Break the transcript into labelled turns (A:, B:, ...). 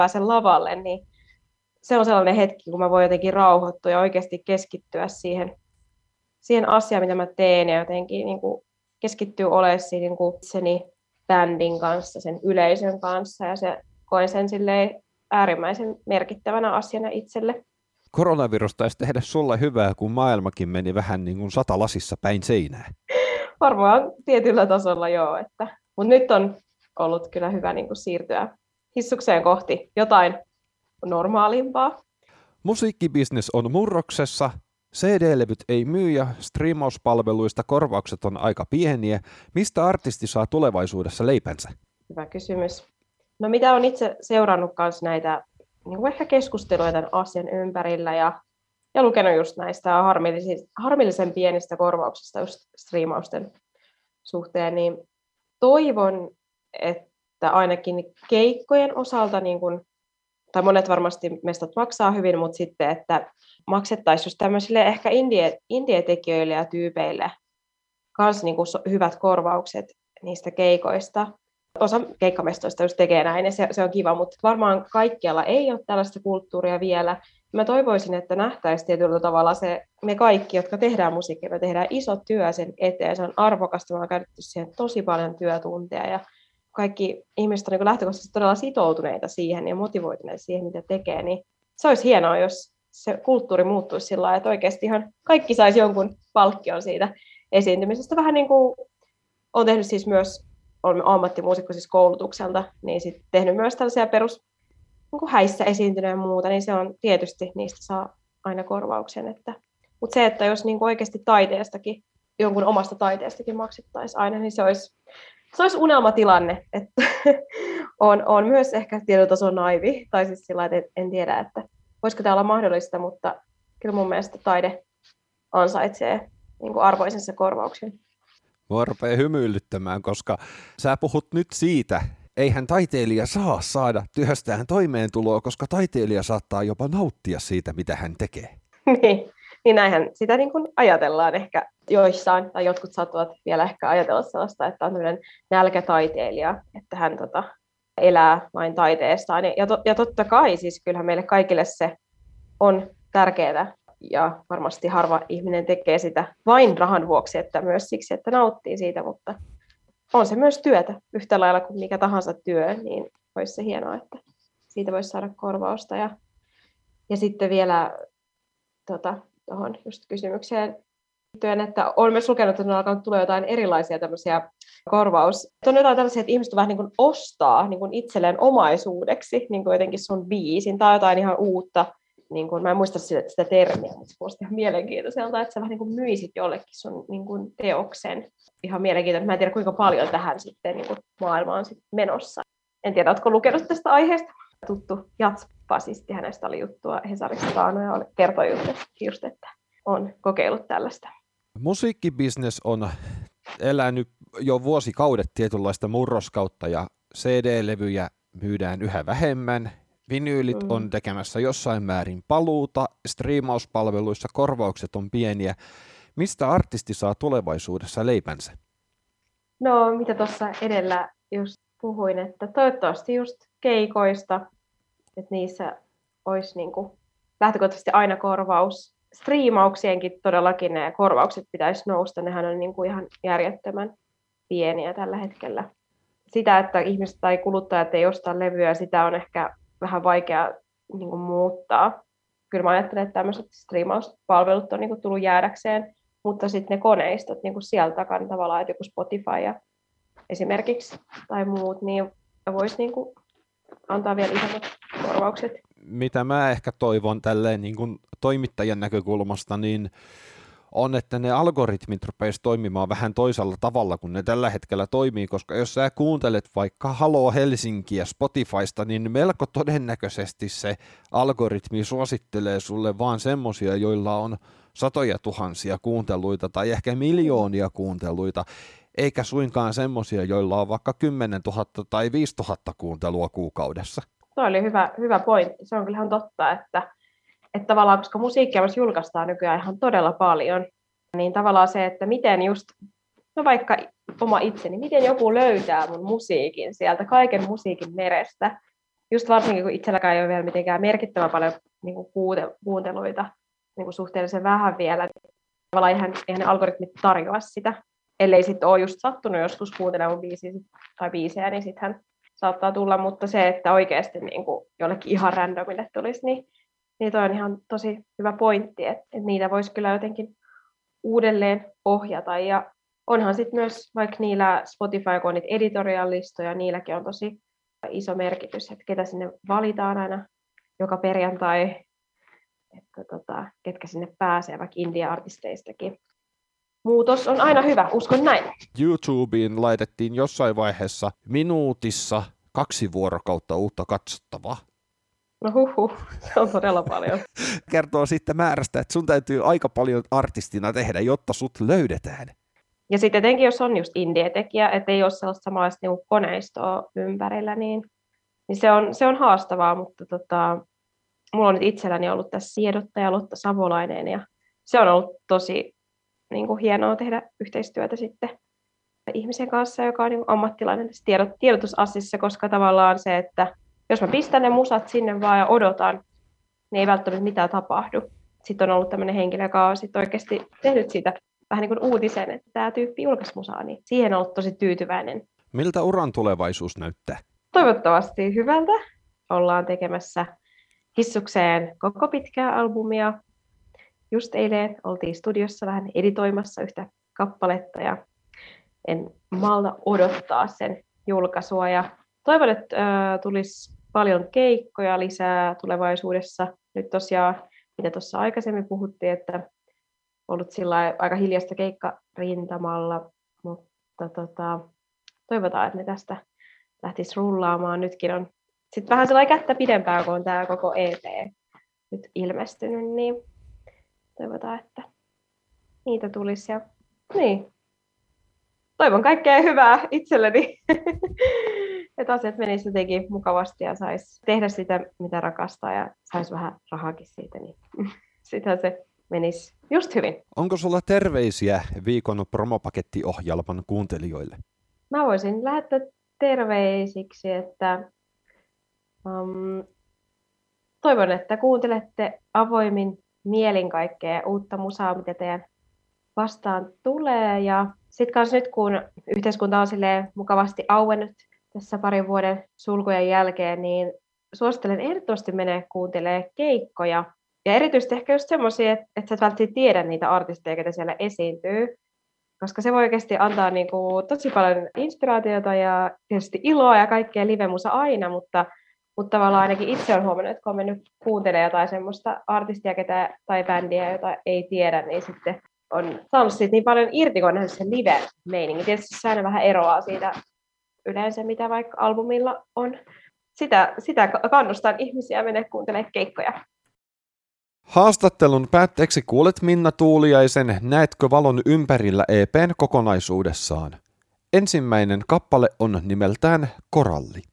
A: pääsen lavalle, niin se on sellainen hetki, kun mä voin jotenkin rauhoittua ja oikeasti keskittyä siihen asiaan, mitä mä teen, ja jotenkin niin kuin keskittyä olemaan siinä niin kuin itseni bändin kanssa, sen yleisön kanssa, ja koen sen silleen äärimmäisen merkittävänä asiana itselle.
B: Koronavirus taisi tehdä sulle hyvää, kun maailmakin meni vähän niin kuin satalasissa päin seinää.
A: Varmaan tietyllä tasolla joo, mutta nyt on ollut kyllä hyvä niin kuin siirtyä hissukseen kohti jotain normaalimpaa.
B: Musiikkibisnes on murroksessa, CD-levyt ei myy ja striimauspalveluista korvaukset on aika pieniä. Mistä artisti saa tulevaisuudessa leipänsä?
A: Hyvä kysymys. No mitä on itse seurannut myös näitä niin kuin ehkä keskusteluja tämän asian ympärillä ja lukenut just näistä harmillisen pienistä korvauksista just striimausten suhteen, niin toivon, että ainakin keikkojen osalta, niin kuin, tai monet varmasti mestat maksaa hyvin, mutta sitten, että maksettaisiin just tämmöisille ehkä indie-tekijöille ja tyypeille myös niin kuin hyvät korvaukset niistä keikoista. Osa keikkamestoista just tekee näin, ja se on kiva, mutta varmaan kaikkialla ei ole tällaista kulttuuria vielä. Mä toivoisin, että nähtäisiin tietyllä tavalla me kaikki, jotka tehdään musiikkia, me tehdään iso työ sen eteen. Se on arvokasta, me on käytetty siihen tosi paljon työtunteja, ja kaikki ihmiset on niin lähtökohtaisesti todella sitoutuneita siihen ja motivoituneita siihen, mitä tekee. Niin se olisi hienoa, jos se kulttuuri muuttuisi sillä lailla, että oikeasti ihan kaikki saisi jonkun palkkion siitä esiintymisestä. Vähän niin kuin olen tehnyt siis myös, olen ammattimuusikko siis koulutukselta, niin sitten tehnyt myös tällaisia perus niin häissä esiintynyt ja muuta, niin se on tietysti, niistä saa aina korvauksen. Mutta se, että jos niin oikeasti taiteestakin, jonkun omasta taiteestakin maksettaisiin aina, niin se olisi unelmatilanne. Että on myös ehkä tietyllä tasolla naivi, tai siis sillä että en tiedä, että voisiko tämä olla mahdollista, mutta kyllä mun mielestä taide ansaitsee niin arvoisensa korvauksen.
B: Mua rupeaa hymyilyttämään, koska sä puhut nyt siitä, eihän taiteilija saa saada työstään toimeentuloa, koska taiteilija saattaa jopa nauttia siitä, mitä hän tekee.
A: Niin näinhän sitä niin kuin ajatellaan ehkä joissain, tai jotkut saattavat vielä ehkä ajatella sellaista, että on tämmöinen nälkätaiteilija, että hän elää vain taiteestaan. Ja totta kai, siis kyllähän meille kaikille se on tärkeää, ja varmasti harva ihminen tekee sitä vain rahan vuoksi, että myös siksi, että nauttii siitä, mutta on se myös työtä yhtä lailla kuin mikä tahansa työ, niin olisi se hienoa, että siitä voisi saada korvausta. Ja sitten vielä tuohon just kysymykseen liittyen, että olen myös lukenut, että on alkanut tulla jotain erilaisia tämmöisiä on jotain tällaisia, että ihmiset vähän niin kuin ostaa niin kuin itselleen omaisuudeksi niin kuin jotenkin sun biisin tai jotain ihan uutta. Niin kuin, mä en muista sitä termiä, mutta se kuulosti ihan mielenkiintoiselta, että sä vähän niin kuin myisit jollekin sun niin kuin teoksen. Ihan mielenkiintoista. Mä en tiedä, kuinka paljon tähän sitten niin kuin maailmaan sitten menossa. En tiedä, ootko lukenut tästä aiheesta? Tuttu jatsbasisti, hänestä oli juttua Hesarissa taannoin ja kertoi just, että on kokeillut tällaista.
B: Musiikkibisnes on elänyt jo vuosikaudet tietynlaista murroskautta ja CD-levyjä myydään yhä vähemmän. Vinyylit on tekemässä jossain määrin paluuta, striimauspalveluissa korvaukset on pieniä. Mistä artisti saa tulevaisuudessa leipänsä?
A: No, mitä tuossa edellä just puhuin, että toivottavasti just keikoista, että niissä olisi niinku lähtökohtaisesti aina korvaus. Striimauksienkin todellakin ne korvaukset pitäisi nousta, nehän on niinku ihan järjettömän pieniä tällä hetkellä. Sitä, että ihmiset tai kuluttajat ei osta levyä, sitä on ehkä vähän vaikea niin kuin muuttaa. Kyllä mä ajattelen, että tämmöiset striimauspalvelut on niin kuin tullut jäädäkseen, mutta sitten ne koneistot niin kuin siellä takana tavallaan, että joku Spotify ja esimerkiksi tai muut, niin voisi niin kuin antaa vielä isommat korvaukset.
B: Mitä mä ehkä toivon tälleen niin kuin toimittajan näkökulmasta, niin on, että ne algoritmit rupeaisi toimimaan vähän toisella tavalla kuin ne tällä hetkellä toimii, koska jos sä kuuntelet vaikka Haloo Helsinkiä Spotifysta, niin melko todennäköisesti se algoritmi suosittelee sulle vaan semmosia, joilla on satoja tuhansia kuunteluita tai ehkä miljoonia kuunteluita, eikä suinkaan semmosia, joilla on vaikka 10 000 tai 5 000 kuuntelua kuukaudessa.
A: Tuo oli hyvä pointti. Se on kyllähän totta, että tavallaan, koska musiikkia myös julkaistaan nykyään ihan todella paljon, niin tavallaan se, että miten just, no vaikka oma itseni, miten joku löytää mun musiikin sieltä kaiken musiikin merestä, just varsinkin kun itselläkään ei ole vielä mitenkään merkittävän paljon niin kuin kuunteluita, niin kuin suhteellisen vähän vielä, niin tavallaan eihän ne algoritmit tarjoa sitä, ellei sitten ole just sattunut joskus kuuntelemaan biisejä, niin sittenhän saattaa tulla, mutta se, että oikeasti niin kuin jollekin ihan randomille tulisi, niin toi on ihan tosi hyvä pointti, että niitä voisi kyllä jotenkin uudelleen ohjata, ja onhan sitten myös vaikka niillä Spotify, kun on niitä editorial-listoja, niilläkin on tosi iso merkitys, että ketä sinne valitaan aina joka perjantai, että ketkä sinne pääsee, vaikka indie-artisteistakin. Muutos on aina hyvä, uskon näin.
B: YouTubeen laitettiin jossain vaiheessa minuutissa 2 vuorokautta uutta katsottavaa.
A: No se on todella paljon.
B: Kertoo siitä määrästä, että sun täytyy aika paljon artistina tehdä, jotta sut löydetään.
A: Ja sitten etenkin, jos on just indie-tekijä, että ei ole sellaista samanlaista niinku koneistoa ympärillä, niin se on haastavaa, mutta mulla on nyt itselläni ollut tässä siedottaja Lotta Savolainen, ja se on ollut tosi niin kuin hienoa tehdä yhteistyötä sitten ihmisen kanssa, joka on niin kuin ammattilainen tässä tiedotusasiassa, koska tavallaan se, että jos mä pistän ne musat sinne vaan ja odotan, niin ei välttämättä mitään tapahdu. Sitten on ollut tämmöinen henkilö, joka on sitten oikeasti tehnyt siitä vähän niin kuin uutisen, että tämä tyyppi julkaisi musaa, niin siihen on ollut tosi tyytyväinen.
B: Miltä uran tulevaisuus näyttää?
A: Toivottavasti hyvältä. Ollaan tekemässä Hissukseen koko pitkää albumia. Just eilen oltiin studiossa vähän editoimassa yhtä kappaletta ja en malta odottaa sen julkaisua. Ja toivon, että tulisi paljon keikkoja lisää tulevaisuudessa. Nyt tosiaan, mitä tuossa aikaisemmin puhuttiin, että ollut sillä aika hiljasta keikkarintamalla, mutta toivotaan, että ne tästä lähtisi rullaamaan. Nytkin on sitten vähän sellainen kättä pidempään, kun on tämä koko EP nyt ilmestynyt, niin toivotaan, että niitä tulisi. Ja niin, toivon kaikkea hyvää itselleni, että asiat menisivät jotenkin mukavasti ja saisi tehdä sitä, mitä rakastaa ja saisi vähän rahaakin siitä, niin sitähän se menisi just hyvin.
B: Onko sulla terveisiä viikon promopakettiohjelman kuuntelijoille?
A: Mä voisin lähettää terveisiksi, että toivon, että kuuntelette avoimin mielin kaikkea uutta musaa, mitä teidän vastaan tulee. Ja sitten kanssa nyt, kun yhteiskunta on mukavasti auennut tässä parin vuoden sulkujen jälkeen, niin suosittelen ehdottomasti menee kuuntelemaan keikkoja. Ja erityisesti ehkä just semmoisia, että sä et välttämättä tiedä niitä artisteja, ketä siellä esiintyy. Koska se voi oikeasti antaa niinku tosi paljon inspiraatiota ja tietysti iloa ja kaikkea live-musa aina, mutta tavallaan ainakin itse olen huomannut, että kun on mennyt kuuntelemaan jotain semmoista artistia tai bändiä, jota ei tiedä, niin sitten on saanut siitä niin paljon irti, kun on nähnyt sen live-meiningin. Tietysti se aina vähän eroaa siitä yleensä, mitä vaikka albumilla on. Sitä kannustan ihmisiä mennä kuuntelemaan keikkoja.
B: Haastattelun päätteeksi kuulet Minna Tuuliaisen Näetkö valon ympärillä EP:n kokonaisuudessaan. Ensimmäinen kappale on nimeltään Koralli.